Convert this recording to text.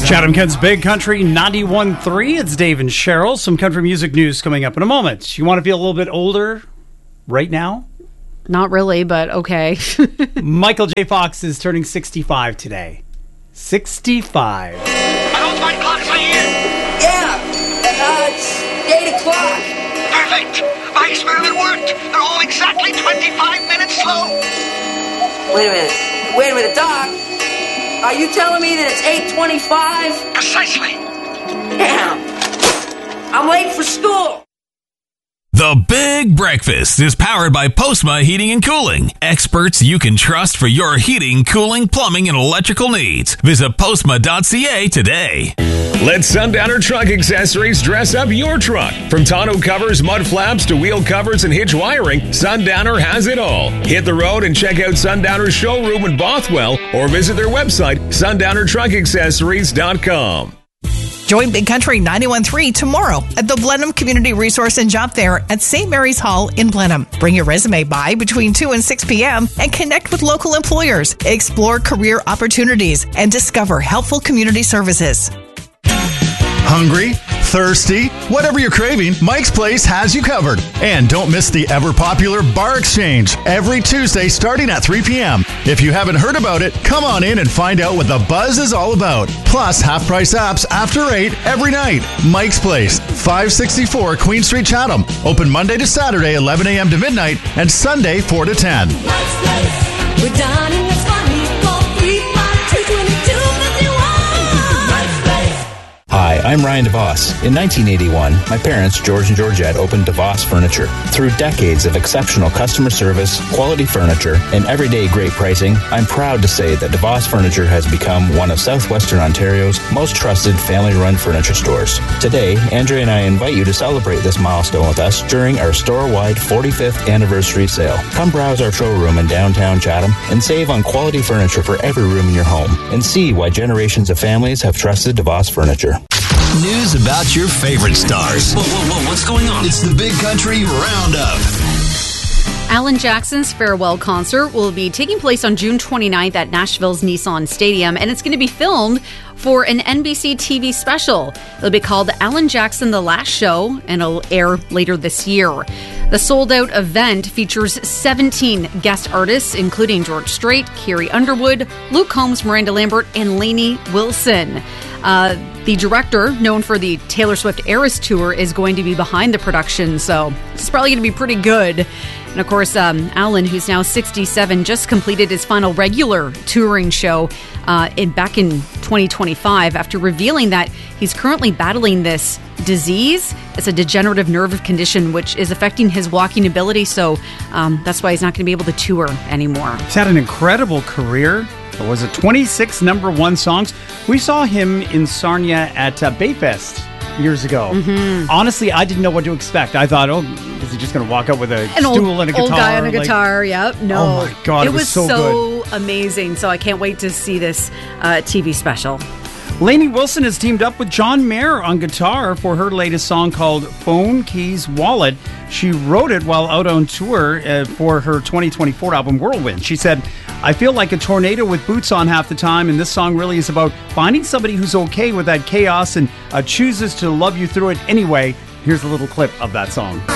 Chatham-Kent's Big Country 91.3. It's Dave and Cheryl. Some country music news coming up in a moment. You want to feel a little bit older right now? Not really, but okay. Michael J. Fox is turning 65 today. 65. I don't find clocks are here. Yeah, it's 8 o'clock. Perfect. My experiment worked. They're all exactly 25 minutes slow. Wait a minute, Doc. Are you telling me that it's 8:25? Precisely. Damn. I'm late for school. The Big Breakfast is powered by Postma Heating and Cooling. Experts you can trust for your heating, cooling, plumbing, and electrical needs. Visit postma.ca today. Let Sundowner Truck Accessories dress up your truck. From tonneau covers, mud flaps, to wheel covers and hitch wiring, Sundowner has it all. Hit the road and check out Sundowner's showroom in Bothwell or visit their website, sundownertruckaccessories.com. Join Big Country 91.3 tomorrow at the Blenheim Community Resource and Job Fair at St. Mary's Hall in Blenheim. Bring your resume by between 2 and 6 p.m. and connect with local employers, explore career opportunities, and discover helpful community services. Hungry? Thirsty? Whatever you're craving, Mike's Place has you covered. And don't miss the ever-popular Bar Exchange every Tuesday starting at 3 p.m. If you haven't heard about it, come on in and find out what the buzz is all about. Plus, half-price apps after 8 every night. Mike's Place, 564 Queen Street, Chatham. Open Monday to Saturday, 11 a.m. to midnight, and Sunday, 4 to 10. Mike's Place. We're dining, it's funny. Call 352-2251. Mike's Place. Hi, I'm Ryan DeVos. In 1981, my parents, George and Georgette, opened DeVos Furniture. Through decades of exceptional customer service, quality furniture, and everyday great pricing, I'm proud to say that DeVos Furniture has become one of Southwestern Ontario's most trusted family-run furniture stores. Today, Andrea and I invite you to celebrate this milestone with us during our store-wide 45th anniversary sale. Come browse our showroom in downtown Chatham and save on quality furniture for every room in your home, and see why generations of families have trusted DeVos Furniture. News about your favorite stars. Whoa, what's going on? It's the Big Country Roundup. Alan Jackson's farewell concert will be taking place on June 29th at Nashville's Nissan Stadium, and it's going to be filmed for an NBC TV special. It'll be called Alan Jackson The Last Show, and it'll air later this year. The sold-out event features 17 guest artists, including George Strait, Carrie Underwood, Luke Combs, Miranda Lambert, and Lainey Wilson. The director, known for the Taylor Swift Eras Tour, is going to be behind the production, so it's probably going to be pretty good. And of course, Alan, who's now 67, just completed his final regular touring show back in 2025 after revealing that he's currently battling this disease. It's a degenerative nerve condition which is affecting his walking ability, so that's why he's not going to be able to tour anymore. He's had an incredible career. It was 26 number one songs. We saw him in Sarnia at Bayfest years ago. Mm-hmm. Honestly, I didn't know what to expect. I thought, is he just going to walk up with a stool and a guitar? Old guy on a guitar, yep. No. Oh my God, it was so good. Amazing. So I can't wait to see this TV special. Lainey Wilson has teamed up with John Mayer on guitar for her latest song called Phone Keys Wallet. She wrote it while out on tour for her 2024 album Whirlwind. She said, I feel like a tornado with boots on half the time, and this song really is about finding somebody who's okay with that chaos and chooses to love you through it anyway. Here's a little clip of that song.